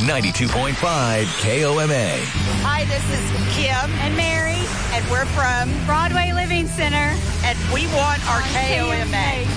92.5 KOMA. Hi, this is Kim and Mary, and we're from Broadway Living Center, and we want our KOMA.